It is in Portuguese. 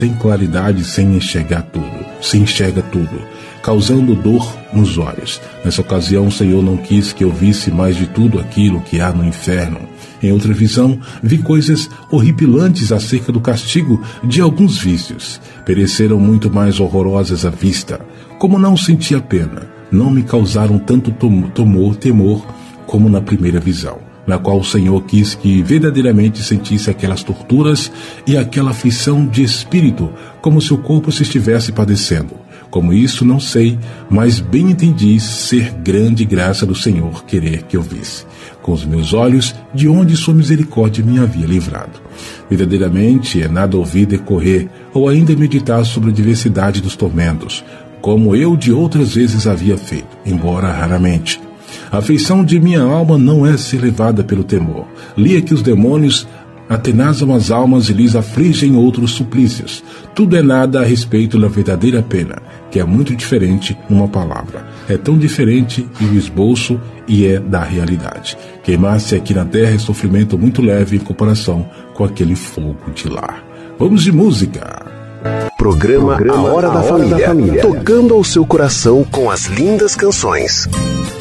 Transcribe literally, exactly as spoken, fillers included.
tem claridade sem enxergar tudo, se enxerga tudo, causando dor nos olhos. Nessa ocasião, o Senhor não quis que eu visse mais de tudo aquilo que há no inferno. Em outra visão, vi coisas horripilantes acerca do castigo de alguns vícios. Pereceram muito mais horrorosas à vista. Como não senti a pena, não me causaram tanto temor, temor como na primeira visão, na qual o Senhor quis que verdadeiramente sentisse aquelas torturas e aquela aflição de espírito, como se o corpo se estivesse padecendo. Como isso, não sei, mas bem entendi ser grande graça do Senhor querer que eu visse, com os meus olhos, de onde sua misericórdia me havia livrado. Verdadeiramente é nada ouvir decorrer, ou ainda meditar sobre a diversidade dos tormentos, como eu de outras vezes havia feito, embora raramente. A afeição de minha alma não é ser levada pelo temor. Lia que os demônios atenazam as almas e lhes afligem outros suplícios. Tudo é nada a respeito da verdadeira pena, que é muito diferente numa palavra. É tão diferente e o esboço e é da realidade. Queimar-se aqui na terra é sofrimento muito leve em comparação com aquele fogo de lá. Vamos de música! Programa, Programa A Hora, da, a Hora Família, da Família, tocando ao seu coração com as lindas canções.